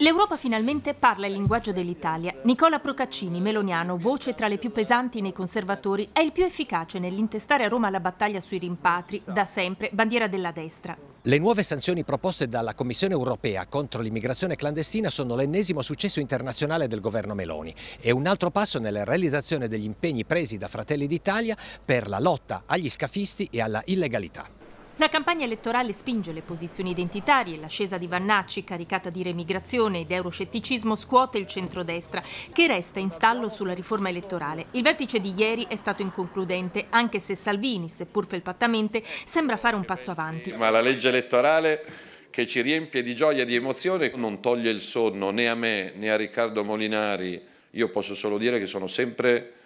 L'Europa finalmente parla il linguaggio dell'Italia. Nicola Procaccini, meloniano, voce tra le più pesanti nei conservatori, è il più efficace nell'intestare a Roma la battaglia sui rimpatri, da sempre bandiera della destra. Le nuove sanzioni proposte dalla Commissione europea contro l'immigrazione clandestina sono l'ennesimo successo internazionale del governo Meloni e un altro passo nella realizzazione degli impegni presi da Fratelli d'Italia per la lotta agli scafisti e alla illegalità. La campagna elettorale spinge le posizioni identitarie, l'ascesa di Vannacci, caricata di remigrazione ed euroscetticismo, scuote il centrodestra, che resta in stallo sulla riforma elettorale. Il vertice di ieri è stato inconcludente, anche se Salvini, seppur felpattamente, sembra fare un passo avanti. Ma la legge elettorale, che ci riempie di gioia e di emozione, non toglie il sonno né a me né a Riccardo Molinari. Io posso solo dire che sono sempre,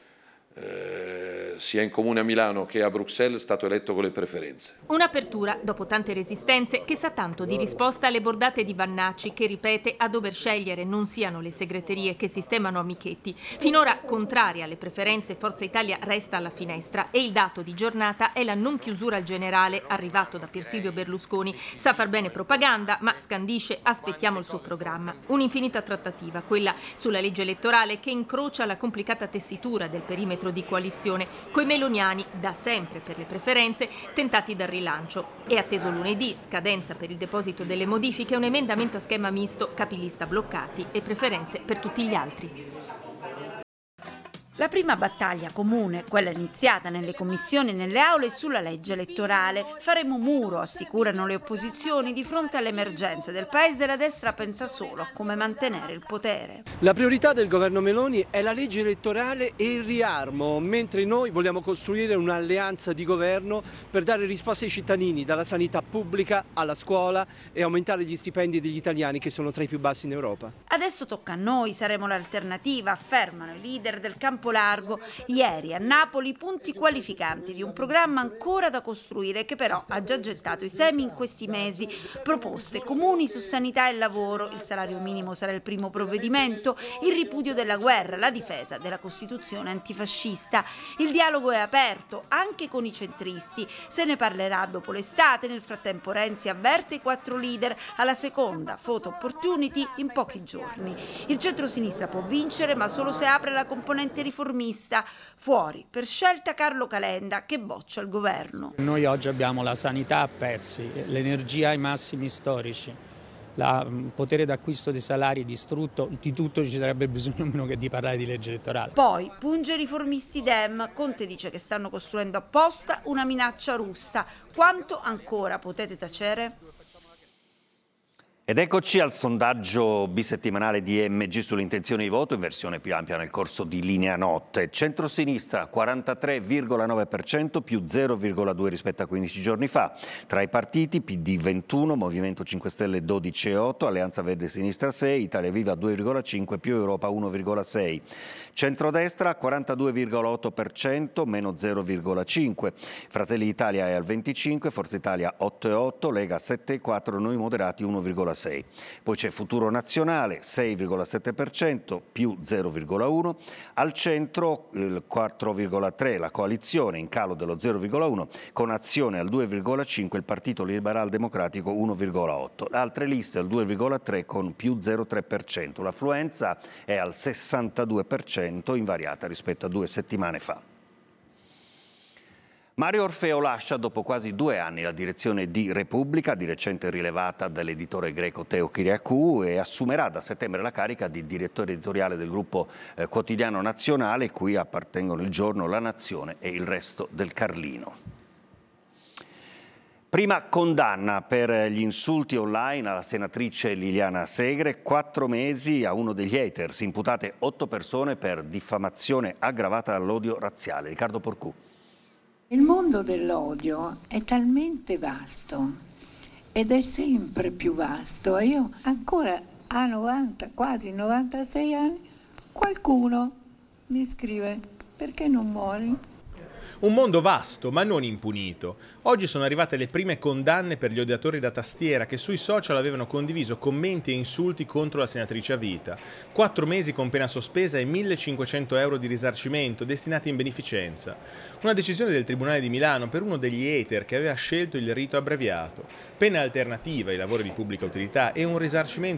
sia in comune a Milano che a Bruxelles, stato eletto con le preferenze. Un'apertura, dopo tante resistenze, che sa tanto di risposta alle bordate di Vannacci, che ripete a dover scegliere non siano le segreterie che sistemano a Michetti. Finora contraria alle preferenze, Forza Italia resta alla finestra e il dato di giornata è la non chiusura al generale arrivato da Pier Silvio Berlusconi. Sa far bene propaganda, ma scandisce aspettiamo il suo programma. Un'infinita trattativa, quella sulla legge elettorale, che incrocia la complicata tessitura del perimetro di coalizione, coi meloniani, da sempre per le preferenze, tentati dal rilancio. È atteso lunedì, scadenza per il deposito delle modifiche, un emendamento a schema misto, capilista bloccati e preferenze per tutti gli altri. La prima battaglia comune, quella iniziata nelle commissioni e nelle aule, è sulla legge elettorale. Faremo muro, assicurano le opposizioni, di fronte alle emergenze del paese. La destra pensa solo a come mantenere il potere. La priorità del governo Meloni è la legge elettorale e il riarmo, mentre noi vogliamo costruire un'alleanza di governo per dare risposte ai cittadini, dalla sanità pubblica alla scuola, e aumentare gli stipendi degli italiani, che sono tra i più bassi in Europa. Adesso tocca a noi, saremo l'alternativa, affermano i leader del campo largo. Ieri a Napoli punti qualificanti di un programma ancora da costruire, che però ha già gettato i semi in questi mesi. Proposte comuni su sanità e lavoro, il salario minimo sarà il primo provvedimento, il ripudio della guerra, la difesa della Costituzione antifascista. Il dialogo è aperto anche con i centristi, se ne parlerà dopo l'estate. Nel frattempo Renzi avverte i 4 leader alla seconda photo opportunity in pochi giorni. Il centro-sinistra può vincere, ma solo se apre la componente riformista. Fuori per scelta Carlo Calenda, che boccia il governo. Noi oggi abbiamo la sanità a pezzi, l'energia ai massimi storici, il potere d'acquisto dei salari distrutto. Di tutto ci sarebbe bisogno meno che di parlare di legge elettorale. Poi punge i riformisti Dem. Conte dice che stanno costruendo apposta una minaccia russa. Quanto ancora potete tacere? Ed eccoci al sondaggio bisettimanale di EMG sull'intenzione di voto in versione più ampia nel corso di Linea Notte. Centrosinistra 43,9% più 0,2 rispetto a 15 giorni fa. Tra i partiti PD 21, Movimento 5 Stelle 12,8, Alleanza Verde Sinistra 6, Italia Viva 2,5 più Europa 1,6. Centrodestra 42,8% meno 0,5. Fratelli d'Italia è al 25, Forza Italia 8,8, Lega 7,4, Noi Moderati 1,6. Poi c'è Futuro Nazionale 6,7% più 0,1, al centro il 4,3, la coalizione in calo dello 0,1, con Azione al 2,5, il Partito Liberal Democratico 1,8, altre liste al 2,3 con più 0,3%, l'affluenza è al 62%, invariata rispetto a 2 settimane fa. Mario Orfeo lascia dopo quasi 2 anni la direzione di Repubblica, di recente rilevata dall'editore greco Teo Kyriakou, e assumerà da settembre la carica di direttore editoriale del gruppo Quotidiano Nazionale, cui appartengono Il Giorno, La Nazione e Il Resto del Carlino. Prima condanna per gli insulti online alla senatrice Liliana Segre, 4 mesi a uno degli haters, imputate 8 persone per diffamazione aggravata all'odio razziale. Riccardo Porcù. Il mondo dell'odio è talmente vasto ed è sempre più vasto. Io ancora a 90, quasi 96 anni, qualcuno mi scrive: perché non muori? Un mondo vasto, ma non impunito. Oggi sono arrivate le prime condanne per gli odiatori da tastiera che sui social avevano condiviso commenti e insulti contro la senatrice a vita. 4 mesi con pena sospesa e 1.500 euro di risarcimento destinati in beneficenza. Una decisione del Tribunale di Milano per uno degli hater che aveva scelto il rito abbreviato. Pena alternativa ai lavori di pubblica utilità e un risarcimento